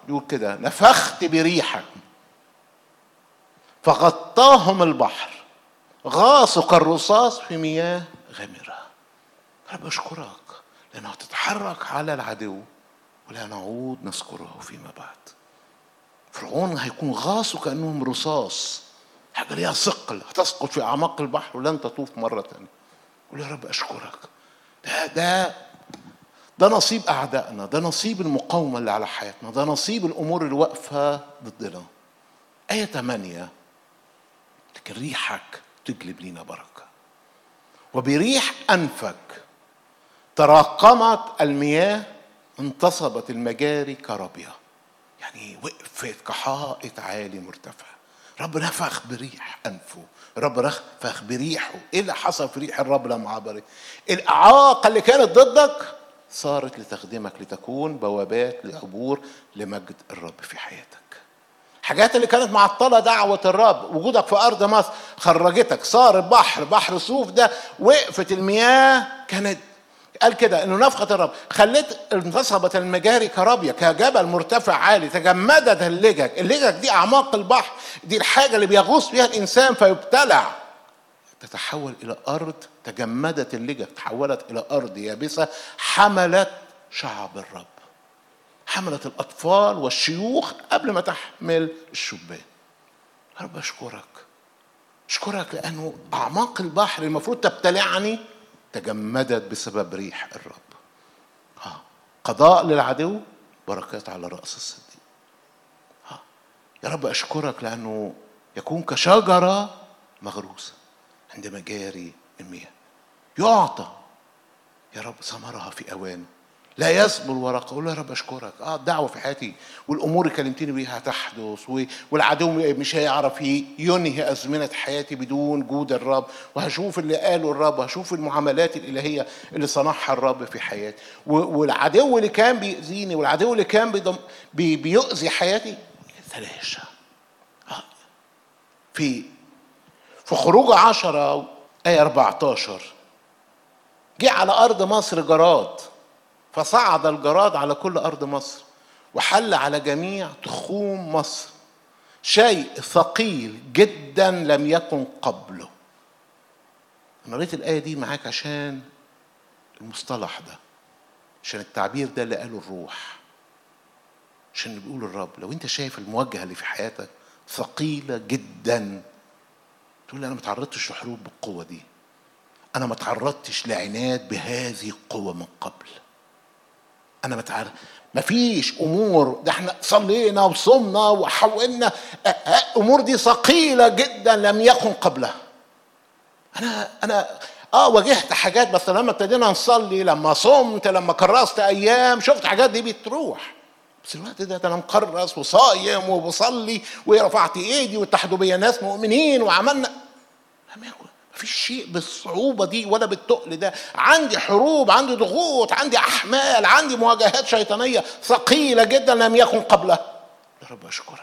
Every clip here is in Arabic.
يقول كده نفخت بريحك فغطاهم البحر غاصوا كالرصاص في مياه غامرة. رب أشكرك لأنه هتتحرك على العدو ولا نعود نذكره فيما بعد. فرعون هيكون غاصوا كأنهم رصاص، حاجة ليها ثقل هتسقط في أعماق البحر ولن تطوف مرة تانية. قول يا رب أشكرك. ده نصيب أعدائنا، ده نصيب المقاومة اللي على حياتنا، ده نصيب الأمور اللي واقفة ضدنا. آية 8 لكن ريحك تجلب لنا بركة وبريح أنفك تراكمت المياه انتصبت المجاري كربية. يعني وقفت كحائط عالي مرتفع. رب نفخ بريح أنفه، رب نفخ بريحه. إيه اللي حصل في ريح الرب لما عبرت؟ الإعاقة اللي كانت ضدك صارت لتخدمك، لتكون بوابات لعبور لمجد الرب في حياتك. حاجات اللي كانت معطلة دعوة الرب، وجودك في أرض مصر خرجتك، صار البحر بحر صوف ده، وقفت المياه. كانت قال كده انه نفخة الرب خلت انتصبت المجاري كرابية، كجبل مرتفع عالي، تجمدت اللجج دي اعماق البحر، دي الحاجة اللي بيغوص فيها الانسان فيبتلع، تتحول الى ارض. تجمدت اللجج تحولت الى ارض يابسة حملت شعب الرب، حملت الاطفال والشيوخ قبل ما تحمل الشبان. رب اشكرك لانه اعماق البحر المفروض تبتلعني تجمدت بسبب ريح الرب. قضاء للعدو، بركات على رأس الصديق. يا رب أشكرك لأنه يكون كشجرة مغروسة عند مجاري المياه، يعطى يا رب ثمرها في أوانه، لا يسبل ورقه. أقول يا رب أشكرك. الدعوة في حياتي والأمور اللي كلمتني بيها هتحدث، والعدو مش هيعرف ينهي أزمنة حياتي بدون جود الرب، وهشوف اللي قاله الرب، وهشوف المعاملات الإلهية اللي صنعها الرب في حياتي. والعدو اللي كان بيأذيني والعدو اللي كان بيؤذي حياتي يتلاشى. في خروج 10 آية 14 جه على أرض مصر جراد، فصعد الجراد على كل أرض مصر وحل على جميع تخوم مصر، شيء ثقيل جدا لم يكن قبله. أنا قريت الآية دي معاك عشان المصطلح ده، عشان التعبير ده اللي قاله الروح، عشان بيقول الرب لو أنت شايف المواجهة اللي في حياتك ثقيلة جدا، تقول لي أنا ما تعرضتش لحروب بالقوة دي، أنا ما تعرضتش لعناد بهذه القوة من قبل، أنا ما فيش أمور، ده احنا صلينا وصمنا وحاولنا، أمور دي ثقيلة جدا لم يكن قبلها. أنا واجهت حاجات، بس لما ابتدينا نصلي، لما صمت، لما كرست أيام، شفت حاجات دي بتروح. بس الوقت ده أنا مكرس وصايم وبصلي ورفعت إيدي واتحدوا بيا ناس مؤمنين وعملنا، مفيش شيء بالصعوبة دي ولا بالتقل ده. عندي حروب، عندي ضغوط، عندي أحمال، عندي مواجهات شيطانية ثقيلة جدا لم يكن قبلها. يا رب أشكرك.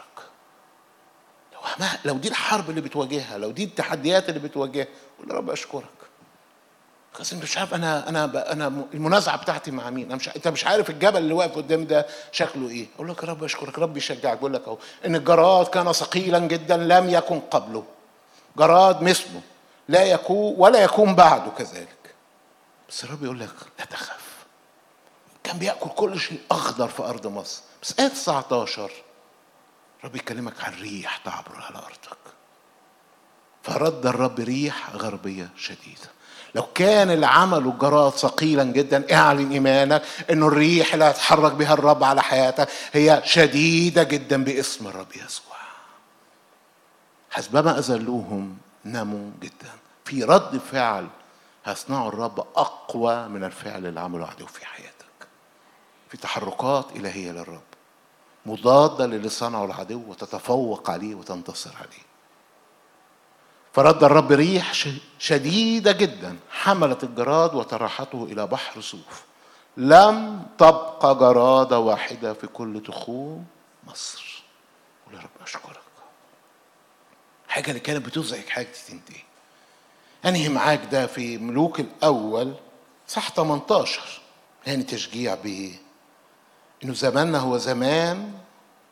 لو دي الحرب اللي بتواجهها، لو دي التحديات اللي بتواجهها، قول يا رب أشكرك. بس انت مش عارف انا المنازعه بتاعتي مع مين، انت مش عارف الجبل اللي واقف قدام ده شكله ايه. اقول لك يا رب اشكرك. رب يشجعك، بقول لك اهو ان الجراد كان ثقيلا جدا لم يكن قبله، جراد مثله لا يكون ولا يكون بعده كذلك. بس الرب يقول لك لا تخاف. كان بيأكل كل شيء أخضر في أرض مصر. بس آية 19 الرب يكلمك عن ريح تعبر على أرضك. فرد الرب ريح غربية شديدة. لو كان العمل الجراد ثقيلا جدا، اعلن إيمانك إنه الريح اللي هتحرك بها الرب على حياتك هي شديدة جدا باسم الرب يسوع. حسبما أذلوهم نموا جدا. في رد فعل هيصنعوا الرب أقوى من الفعل اللي عمله عدو في حياتك. في تحركات إلهية للرب مضادة للي صنعه العدو وتتفوق عليه وتنتصر عليه. فرد الرب ريح شديدة جدا حملت الجراد وطرحته إلى بحر صوف، لم تبقى جرادة واحدة في كل تخوم مصر. قول يا رب أشكرك. حاجة اللي كانت بتزعج حاجتي تنتهي. أنهي معاك ده في ملوك الأول صح 18، يعني تشجيع بإيه؟ إنه زماننا هو زمان